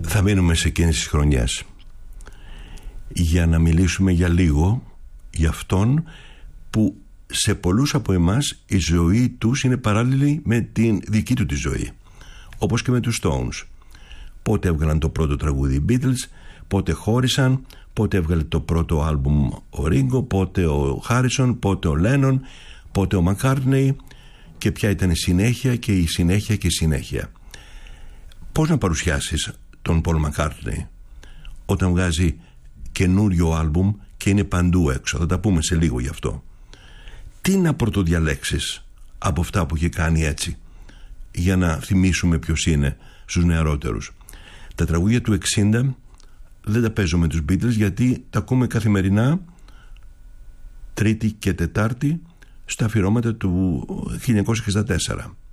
Θα μείνουμε σε εκείνες τις χρονιές για να μιλήσουμε για λίγο για αυτόν που σε πολλούς από εμάς η ζωή τους είναι παράλληλη με την δική του τη ζωή, όπως και με τους Stones. Πότε έβγαλαν το πρώτο τραγούδι οι Beatles, πότε χώρισαν, πότε έβγαλε το πρώτο άλμπουμ ο Ringo, πότε ο Harrison, πότε ο Lennon, πότε ο McCartney, και ποια ήταν η συνέχεια και η συνέχεια και η συνέχεια. Πώς να παρουσιάσεις τον Paul McCartney όταν βγάζει καινούριο άλμπουμ και είναι παντού έξω? Θα τα πούμε σε λίγο γι' αυτό. Τι να πρωτοδιαλέξεις από αυτά που έχει κάνει έτσι, για να θυμίσουμε ποιος είναι στους νεαρότερους? Τα τραγούδια του 60 δεν τα παίζω με τους Beatles, γιατί τα ακούμε καθημερινά Τρίτη και Τετάρτη στα αφιερώματα του 1964.